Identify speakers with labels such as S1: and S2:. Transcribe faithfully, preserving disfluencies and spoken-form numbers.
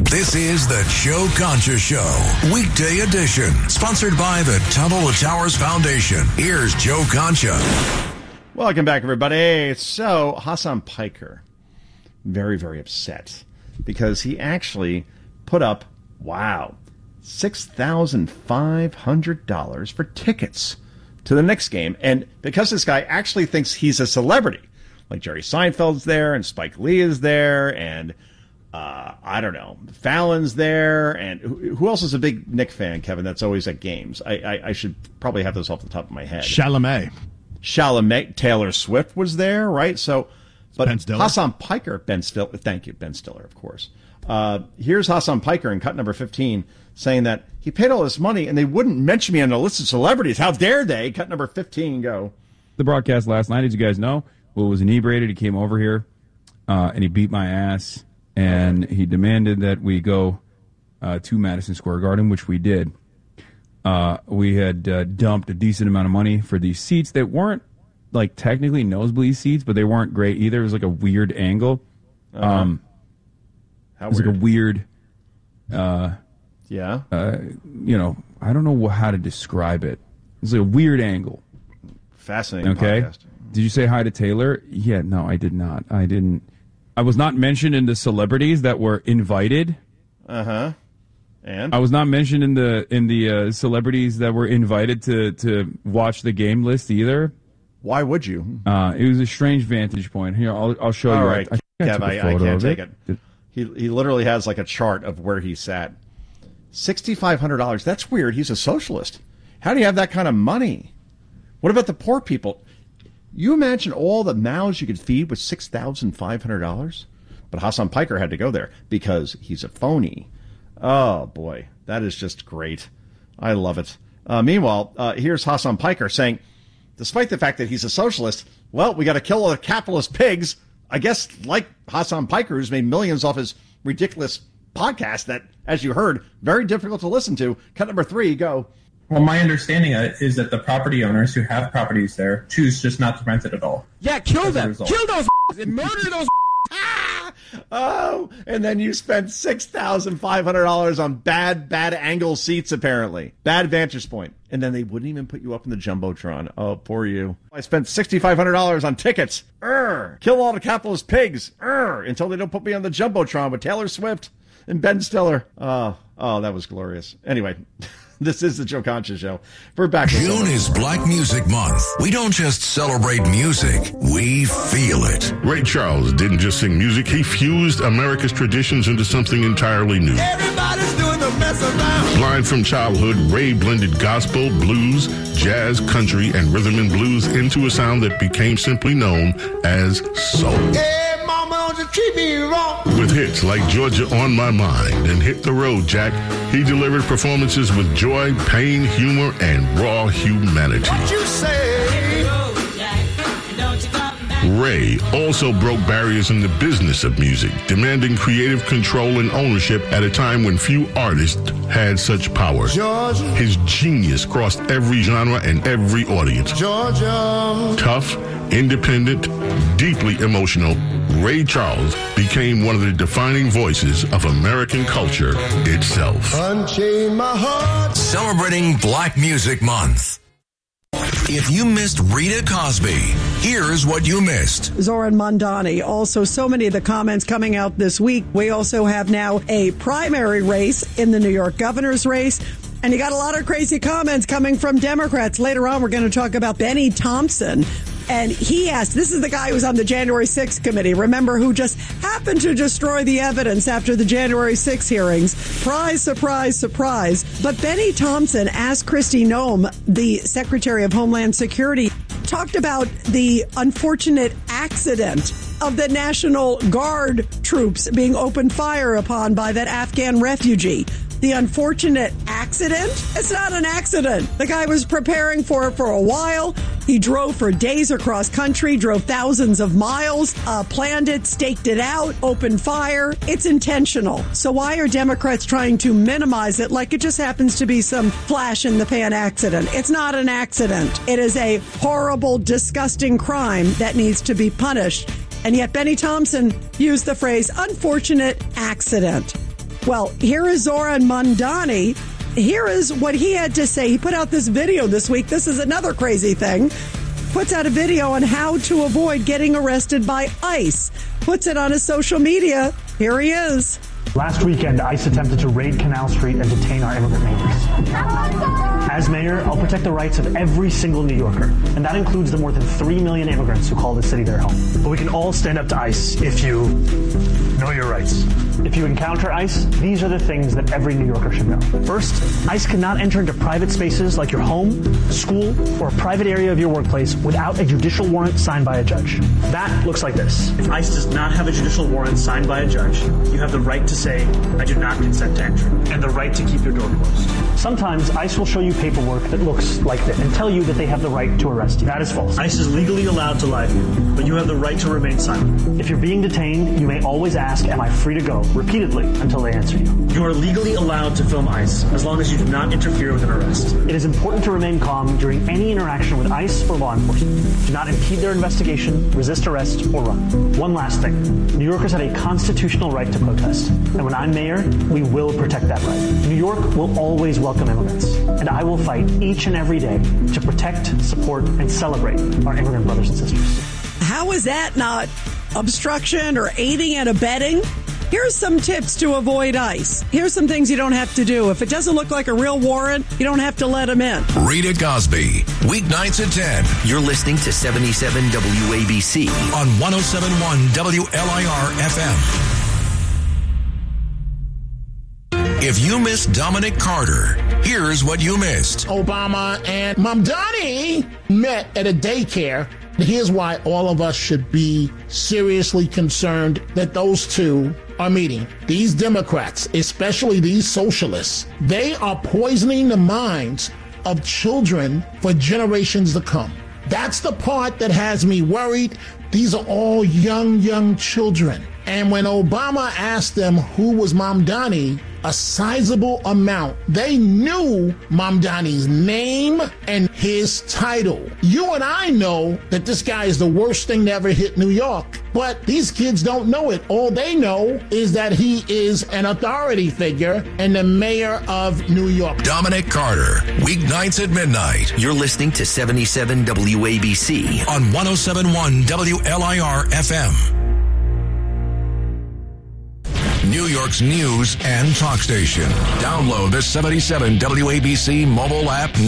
S1: This is the Joe Concha Show, weekday edition, sponsored by the Tunnel to Towers Foundation. Here's Joe Concha.
S2: Welcome back, everybody. So, Hasan Piker, very, very upset because he actually put up, wow, six thousand five hundred dollars for tickets to the Knicks game. And because this guy actually thinks he's a celebrity, like Jerry Seinfeld's there and Spike Lee is there and Uh, I don't know. Fallon's there, and who, who else is a big Knick fan, Kevin, that's always at games? I, I, I should probably have those off the top of my head.
S3: Chalamet.
S2: Chalamet. Taylor Swift was there, right? So, but
S3: Ben Stiller.
S2: Hasan Piker, Ben Stiller, thank you, Ben Stiller, of course. Uh, here's Hasan Piker in cut number fifteen saying that he paid all this money and they wouldn't mention me on the list of celebrities. How dare they? Cut number fifteen, go.
S4: The broadcast last night, as you guys know, Will was inebriated. He came over here uh, and he beat my ass. And he demanded that we go uh, to Madison Square Garden, which we did. Uh, we had uh, dumped a decent amount of money for these seats that weren't, like, technically nosebleed seats, but they weren't great either. It was like a weird angle.
S2: Uh-huh.
S4: Um,
S2: How
S4: it was
S2: weird.
S4: like a weird, uh,
S2: yeah.
S4: uh, you know, I don't know how to describe it. It was like a weird angle.
S2: Fascinating
S4: Okay.
S2: podcast.
S4: Did you say hi to Taylor? Yeah, no, I did not. I didn't. I was not mentioned in the celebrities that were invited.
S2: Uh-huh. And?
S4: I was not mentioned in the in the uh, celebrities that were invited to, to watch the game list either.
S2: Why would you?
S4: Uh, it was a strange vantage point. Here, I'll I'll show
S2: All
S4: you.
S2: right,
S4: I, I,
S2: Kev,
S4: took a
S2: I, I
S4: photo
S2: can't
S4: of
S2: take it. it. He he literally has like a chart of where he sat. sixty-five hundred dollars. That's weird. He's a socialist. How do you have that kind of money? What about the poor people? You imagine all the mouths you could feed with six thousand five hundred dollars? But Hasan Piker had to go there because he's a phony. Oh, boy. That is just great. I love it. Uh, meanwhile, uh, here's Hasan Piker saying, despite the fact that he's a socialist, well, we got to kill all the capitalist pigs. I guess like Hasan Piker, who's made millions off his ridiculous podcast that, as you heard, very difficult to listen to. Cut number three, go.
S5: Well, my understanding is that the property owners who have properties there choose just not to rent it at all.
S3: Yeah, kill them. Kill those and murder those.
S2: Ah! Oh, and then you spent six thousand five hundred dollars on bad, bad angle seats, apparently. Bad vantage point. And then they wouldn't even put you up in the Jumbotron. Oh, poor you. I spent six thousand five hundred dollars on tickets. Urgh. Kill all the capitalist pigs. Urgh. Until they don't put me on the Jumbotron with Taylor Swift and Ben Stiller. Oh, oh, that was glorious. Anyway. This is the Joe Concha Show. We're back.
S1: June is Black Music Month. We don't just celebrate music, we feel it.
S6: Ray Charles didn't just sing music, he fused America's traditions into something entirely new.
S7: Everybody's doing the mess around.
S6: Blind from childhood, Ray blended gospel, blues, jazz, country, and rhythm and blues into a sound that became simply known as soul.
S7: Hey, mama, don't you treat me wrong.
S6: With hits like Georgia on My Mind and Hit the Road, Jack, he delivered performances with joy, pain, humor, and raw humanity.
S7: What you say?
S6: Ray also broke barriers in the business of music, demanding creative control and ownership at a time when few artists had such power.
S7: Georgia.
S6: His genius crossed every genre and every audience.
S7: Georgia.
S6: Tough, independent, deeply emotional, Ray Charles became one of the defining voices of American culture itself.
S7: Unchain my heart.
S1: Celebrating Black Music Month. If you missed Rita Cosby, here's what you missed.
S8: Zoran Mondani. Also, so many of the comments coming out this week. We also have now a primary race in the New York governor's race. And you got a lot of crazy comments coming from Democrats. Later on, we're going to talk about Benny Thompson. And he asked, this is the guy who was on the January sixth committee, remember, who just happened to destroy the evidence after the January sixth hearings. Surprise, surprise, surprise. But Benny Thompson asked Kristi Noem, the Secretary of Homeland Security, talked about the unfortunate accident of the National Guard troops being opened fire upon by that Afghan refugee. The unfortunate accident? It's not an accident. The guy was preparing for it for a while. He drove for days across country, drove thousands of miles, uh, planned it, staked it out, opened fire. It's intentional. So why are Democrats trying to minimize it like it just happens to be some flash in the pan accident? It's not an accident. It is a horrible, disgusting crime that needs to be punished. And yet Benny Thompson used the phrase unfortunate accident. Well, here is Zoran Mondani. Here is what he had to say. He put out this video this week. This is another crazy thing. Puts out a video on how to avoid getting arrested by ICE. Puts it on his social media. Here he is.
S9: Last weekend, ICE attempted to raid Canal Street and detain our immigrant neighbors. As mayor, I'll protect the rights of every single New Yorker, and that includes the more than three million immigrants who call this city their home. But we can all stand up to ICE if you know your rights. If you encounter ICE, these are the things that every New Yorker should know. First, ICE cannot enter into private spaces like your home, school, or a private area of your workplace without a judicial warrant signed by a judge. That looks like this. If ICE does not have a judicial warrant signed by a judge, you have the right to say, I do not consent to entry, and the right to keep your door closed. Sometimes ICE will show you paperwork that looks like this and tell you that they have the right to arrest you. That is false. ICE is legally allowed to lie to you, but you have the right to remain silent. If you're being detained, you may always ask, am I free to go? Repeatedly until they answer you. You are legally allowed to film ICE as long as you do not interfere with an arrest. It is important to remain calm during any interaction with ICE or law enforcement. Do not impede their investigation, resist arrest, or run. One last thing. New Yorkers have a constitutional right to protest. And when I'm mayor, we will protect that right. New York will always welcome immigrants. And I will fight each and every day to protect, support, and celebrate our immigrant brothers and sisters.
S8: How is that not obstruction or aiding and abetting? Here's some tips to avoid ICE. Here's some things you don't have to do. If it doesn't look like a real warrant, you don't have to let them in.
S1: Rita Cosby, weeknights at ten.
S10: You're listening to seventy-seven W A B C
S1: on one oh seven point one W L I R F M. If you missed Dominic Carter, here's what you missed.
S11: Obama and Mamdani met at a daycare. Here's why all of us should be seriously concerned that those two are meeting. These Democrats, especially these socialists, they are poisoning the minds of children for generations to come. That's the part that has me worried. These are all young, young children. And when Obama asked them who was Mamdani, a sizable amount, they knew Mamdani's name and his title. You and I know that this guy is the worst thing to ever hit New York, but these kids don't know it. All they know is that he is an authority figure and the mayor of New York.
S1: Dominic Carter, weeknights at midnight.
S10: You're listening to seventy-seven W A B C
S1: on one oh seven point one W L I R F M. New York's news and talk station. Download the seventy-seven W A B C mobile app